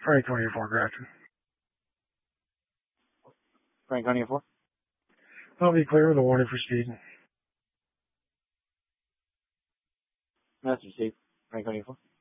Franconia 4 Grafton. Franconia 4? I'll be clear with a warning for speeding. Message, Steve. Franconia 4.